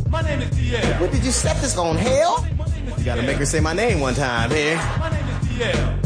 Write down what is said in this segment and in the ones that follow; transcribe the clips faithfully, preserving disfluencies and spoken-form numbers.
My name is D L. What did you set this on, hell? You gotta make her say my name one time here. My name is D L.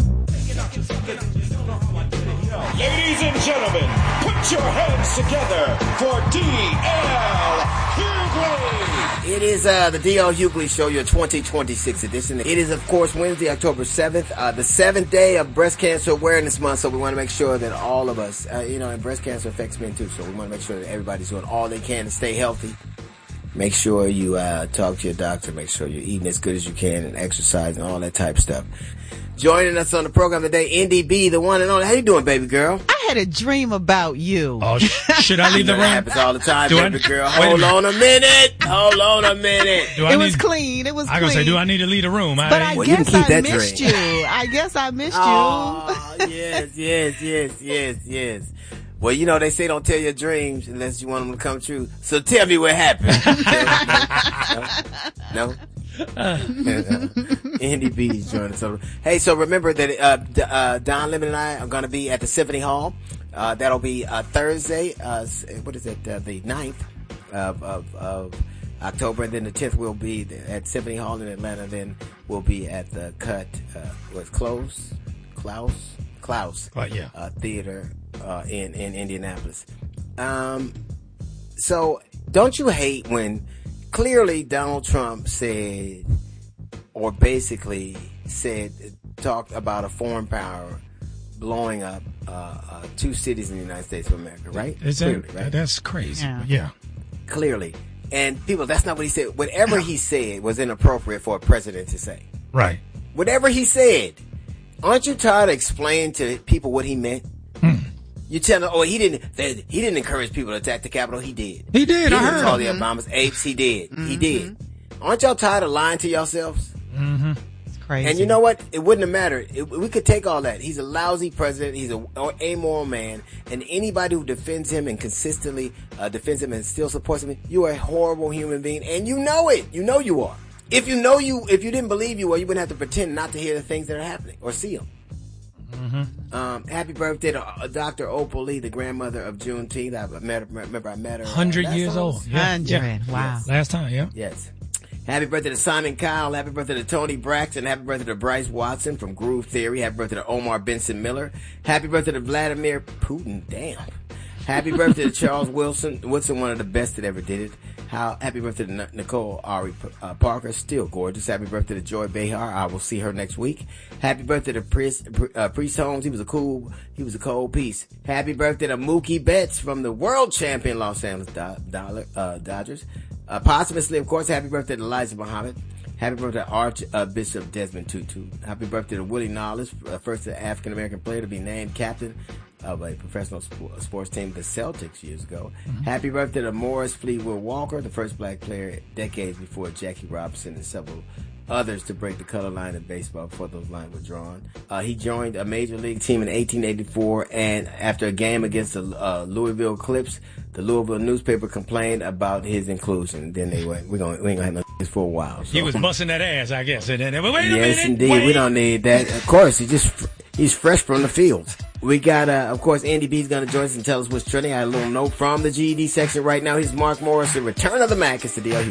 Ladies and gentlemen, put your hands together for D L Hughley. It is uh, the D L Hughley Show, your twenty twenty-six edition. It is, of course, Wednesday, October seventh, uh, the seventh day of Breast Cancer Awareness Month, so we want to make sure that all of us, uh, you know, and breast cancer affects men too, so we want to make sure that everybody's doing all they can to stay healthy. Make sure you uh, talk to your doctor, make sure you're eating as good as you can and exercising, all that type of stuff. Joining us on the program today, N D B, the one and only. How you doing, baby girl? I had a dream about you. Oh, sh- should I leave the room? That happens all the time, Do baby I, girl. Hold on a minute. Hold on a minute. Do I it need, was clean. It was I clean. was going to say, do I need to leave the room? But I, I well, guess you I that missed dream. you. I guess I missed you. Oh, yes, yes, yes, yes, yes. Well, you know, they say don't tell your dreams unless you want them to come true. So tell me what happened. no? no? N D B is joining us. Hey, so remember that uh, D- uh, Don Lemon and I are going to be at the Symphony Hall. Uh, that'll be uh, Thursday, uh, what is it, uh, the ninth of, of, of October, and then the tenth will be at Symphony Hall in Atlanta. Then we'll be at the Cut, uh, what's Close? Klaus? Klaus oh, yeah. uh, Theater uh, in, in Indianapolis. Um, so don't you hate when clearly Donald Trump said, or basically said, talked about a foreign power blowing up uh, uh, two cities in the United States of America, right? Is that, clearly, right? That's crazy. Yeah. yeah. Clearly. And people, that's not what he said. Whatever he said was inappropriate for a president to say. Right. Whatever he said. Aren't you tired of explaining to people what he meant? Hmm. You tell them, oh, he didn't, they, he didn't encourage people to attack the Capitol. He did. He did, He I didn't heard call him. the Obamas apes. He did. Mm-hmm. He did. Aren't y'all tired of lying to yourselves? Mm-hmm. It's crazy. And you know what? It wouldn't have mattered. It, we could take all that. He's a lousy president. He's a amoral man. And anybody who defends him and consistently uh, defends him and still supports him, you are a horrible human being. And you know it. You know you are. If you know you, if you didn't believe you were, you wouldn't have to pretend not to hear the things that are happening or see them. Mm-hmm. Um, happy birthday to uh, Doctor Opal Lee, the grandmother of Juneteenth. I met her, remember I met her. one hundred uh, years summer. old. Yeah. Hundred. yeah. Wow. Yes. Last time, yeah. Yes. Happy birthday to Simon Cowell. Happy birthday to Tony Braxton. Happy birthday to Bryce Watson from Groove Theory. Happy birthday to Omar Benson Miller. Happy birthday to Vladimir Putin. Damn. Happy birthday to Charles Wilson. Wilson, one of the best that ever did it. How, happy birthday to Nicole Ari uh, Parker. Still gorgeous. Happy birthday to Joy Behar. I will see her next week. Happy birthday to Priest, uh, Priest Holmes. He was a cool, he was a cold piece. Happy birthday to Mookie Betts from the world champion Los Angeles Do- Dollar, uh, Dodgers. Uh, posthumously, of course, happy birthday to Elijah Muhammad. Happy birthday to Archbishop Desmond Tutu. Happy birthday to Willie Knowles, uh, first African-American player to be named captain of a professional sp- sports team, the Celtics, years ago. Mm-hmm. Happy birthday to Morris Fleetwood Walker, the first black player decades before Jackie Robinson and several others to break the color line in baseball before those lines were drawn. Uh, he joined a major league team in eighteen eighty-four, and after a game against the uh, Louisville Clips, the Louisville newspaper complained about his inclusion. Then they went, we're gonna, we ain't gonna have no this for a while. So. He was busting that ass, I guess. And then, wait a yes, minute. indeed. Wait. We don't need that. Of course, he just, he's fresh from the field. We got, uh, of course, Andy B's going to join us and tell us what's trending. I had a little note from the G E D section right now. Here's Mark Morris, the return of the Mac. It's the D L